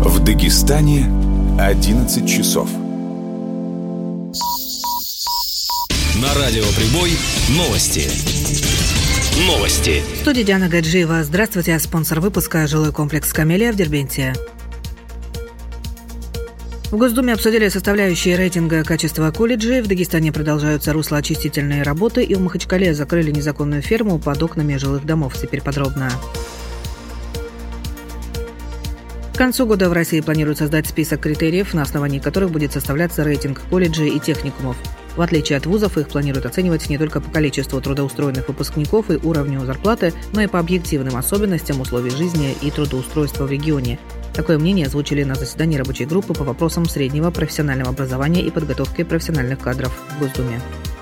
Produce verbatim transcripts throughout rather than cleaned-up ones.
В Дагестане одиннадцать часов. На радио «Прибой» новости. Новости. В студии Диана Гаджиева. Здравствуйте. Спонсор выпуска – жилой комплекс «Камелия» в Дербенте. В Госдуме обсудили составляющие рейтинга качества колледжей. В Дагестане продолжаются руслоочистительные работы, и в Махачкале закрыли незаконную ферму под окнами жилых домов. Теперь подробно. К концу года в России планируют создать список критериев, на основании которых будет составляться рейтинг колледжей и техникумов. В отличие от вузов, их планируют оценивать не только по количеству трудоустроенных выпускников и уровню зарплаты, но и по объективным особенностям условий жизни и трудоустройства в регионе. Такое мнение озвучили на заседании рабочей группы по вопросам среднего профессионального образования и подготовки профессиональных кадров в Госдуме.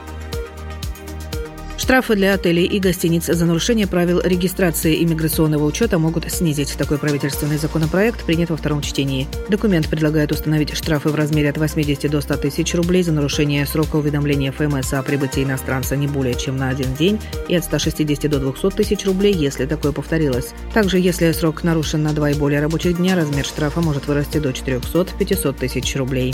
Штрафы для отелей и гостиниц за нарушение правил регистрации иммиграционного учета могут снизить. Такой правительственный законопроект принят во втором чтении. Документ предлагает установить штрафы в размере от восьмидесяти до ста тысяч рублей за нарушение срока уведомления эф эм эс о прибытии иностранца не более чем на один день и от ста шестидесяти до двухсот тысяч рублей, если такое повторилось. Также, если срок нарушен на два и более рабочих дня, размер штрафа может вырасти до четырехсот-пятисот тысяч рублей.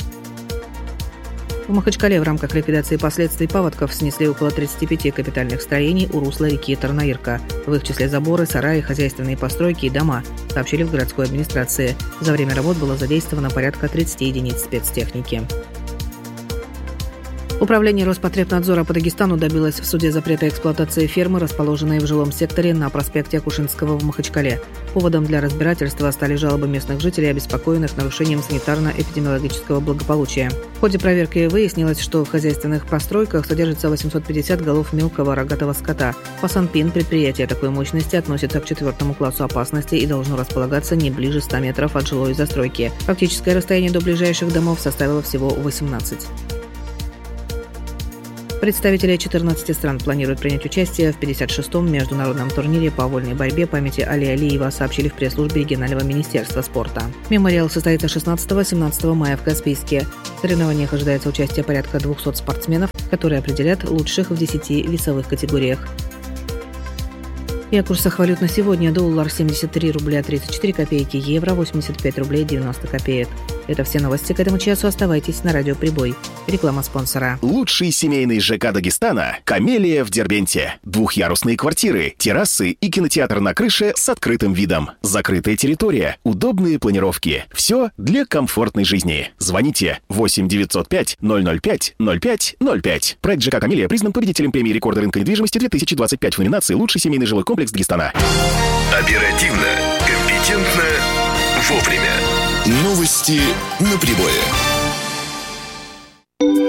В Махачкале в рамках ликвидации последствий паводков снесли около тридцати пяти капитальных строений у русла реки Тарнаирка. В их числе заборы, сараи, хозяйственные постройки и дома, сообщили в городской администрации. За время работ было задействовано порядка тридцати единиц спецтехники. Управление Роспотребнадзора по Дагестану добилось в суде запрета эксплуатации фермы, расположенной в жилом секторе на проспекте Акушинского в Махачкале. Поводом для разбирательства стали жалобы местных жителей, обеспокоенных нарушением санитарно-эпидемиологического благополучия. В ходе проверки выяснилось, что в хозяйственных постройках содержится восемьсот пятьдесят голов мелкого рогатого скота. По Санпин предприятие такой мощности относится к четвертому классу опасности и должно располагаться не ближе ста метров от жилой застройки. Фактическое расстояние до ближайших домов составило всего восемнадцать. Представители четырнадцати стран планируют принять участие в пятьдесят шестом международном турнире по вольной борьбе памяти Али Алиева, сообщили в пресс-службе регионального министерства спорта. Мемориал состоится шестнадцатого-семнадцатого мая в Каспийске. В соревнованиях ожидается участие порядка двухсот спортсменов, которые определят лучших в десяти весовых категориях. И о курсах валют на сегодня. Доллар семьдесят три рубля тридцать четыре копейки, евро восемьдесят пять рублей девяносто копеек. Это все новости к этому часу. Оставайтесь на радио «Прибой». Реклама спонсора. Лучший семейный ЖК Дагестана – «Камелия» в Дербенте. Двухъярусные квартиры, террасы и кинотеатр на крыше с открытым видом. Закрытая территория, удобные планировки. Все для комфортной жизни. Звоните восемь девятьсот пять ноль ноль пять ноль пять ноль пять. Проект ЖК «Камелия» признан победителем премии рекорда рынка недвижимости две тысячи двадцать пять в номинации «Лучший семейный жилой комплекс Дагестана». Оперативно, компетентно, вовремя. Новости на Прибое.